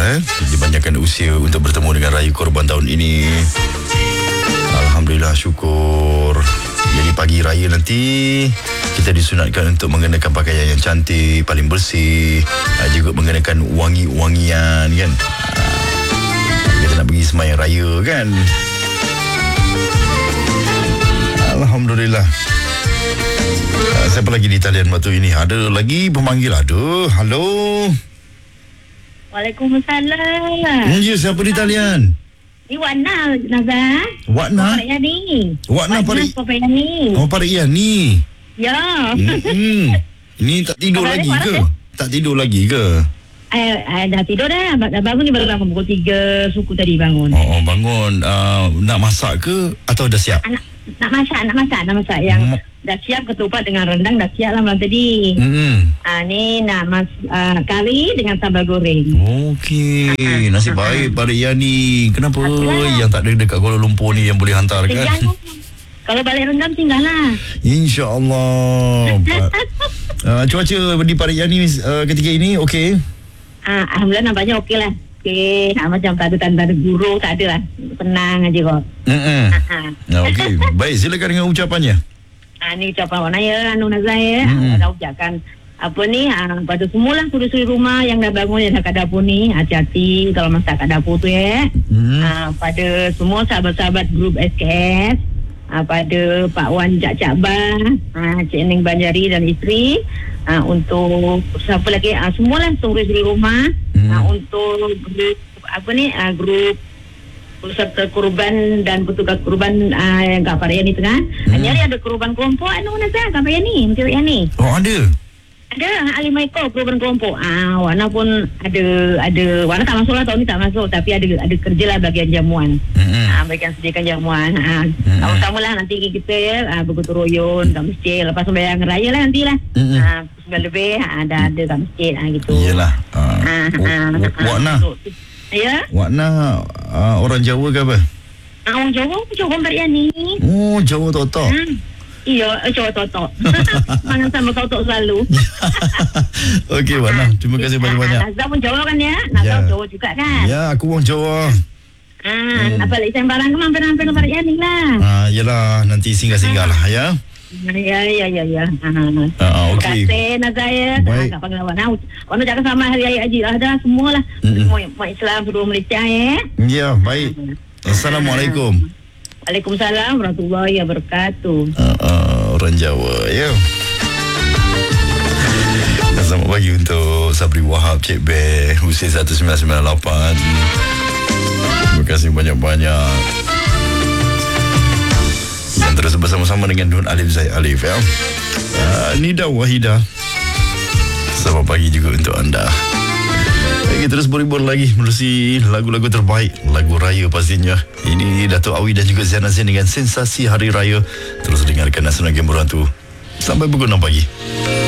dipanjangkan usia untuk bertemu dengan raya korban tahun ini. Alhamdulillah, syukur. Jadi pagi raya nanti kita disunatkan untuk mengenakan pakaian yang cantik, paling bersih, juga mengenakan wangi-wangian kan. Kita nak pergi sembahyang raya kan. Alhamdulillah. Siapa lagi di talian waktu ini? Ada lagi pemanggil? Ada. Halo. Waalaikumsalam. Ya, siapa di talian? Ni Wana Nazar. Wana? Pak Yani. Wana Pak Yani. Oh, Pak Yani. Ya. Ini tak tidur Abang lagi ada ke? suara Tak tidur lagi ke? Dah tidur dah. Dah bangun ni, baru bangun pukul 3 suku tadi bangun. Oh, bangun. Nak masak ke? Atau dah siap? Nak masak yang dah siap ketupat dengan rendang dah siap lah malam tadi. Ni nak kari dengan sambal goreng. Okey, nasib baik Pak Yani. Kenapa yang tak ada dekat Kuala Lumpur ni yang boleh hantarkan? Tinggal. Kalau balik rendam tinggal lah. InsyaAllah. Cuaca di Pak Yani ketika ini okey? Alhamdulillah nampaknya okey lah. Okey, macam tak ada tanda-tanda buruk, tak ada lah. Tenang aja kok. Okey, baik, silakan dengan ucapannya. Ni ucapan Wana ya, Nazar ya. Dah ucapkan apa ni, pada semualah suri-suri rumah yang dah bangun, yang dah kat dapur ni, hati-hati kalau masak kat dapur tu ya. Pada semua sahabat-sahabat grup SKS, pada Pak Wan Cak Bah, Cik Ning Banjari dan isteri, untuk siapa lagi, semualah suri-suri rumah, untuk grup grup peserta kurban dan petugas kurban yang kat Pak Yani tengah. Nyari ada kurban kelompok Nazar kat Pak Yani, Menteri Yani. Oh, ada? Ada 5 ekor kurban kelompok. Wana pun ada Wana tak masuk lah tahun ni, tak masuk, tapi ada kerja lah bagian jamuan. Bagian sediakan jamuan. Sama-sama lah nanti kita ya bergotong royong kat masjid lepas sembahyang raya lah nanti lah. 9 lebih ada kat masjid gitu. Iyalah. Wana. Ya. Wana orang Jawa ke apa? Orang Jawa Pak Yani. Oh, Jawa totok. Iya, Jawa totok. Mangan sama totok selalu. Okey, Wana, terima kasih banyak-banyak. Nazar pun Jawa kan ya? Nazar Jawa juga kan? Ya, aku orang Jawa. Nak balik sembarang ke mampir-mampir ke Pak Yani lah. Yalah, nanti singgah-singgah lah ya. Ya. Okey. Terima kasih Nazar ya. Tak panggil Wana. Wana cakap sama hari raya Haji lah dah semualah. Semua Islam seluruh Malaysia ya. Ya, baik. Assalamualaikum. Waalaikumsalam warahmatullahi wabarakatuh. Orang Jawa ya. Selamat pagi untuk Sabri Wahab, Cik Beh, usia 1998. Terima kasih banyak-banyak yang terus bersama-sama dengan Dun Alif Zaid Alif ya. Nida Wahidah, selamat pagi juga untuk anda. Kita terus berhibur lagi menerusi lagu-lagu terbaik, lagu raya pastinya. Ini Datuk Awi dan juga Zian Azin dengan Sensasi Hari Raya. Terus dengarkan Nasional Game Berantu sampai pukul 6 pagi.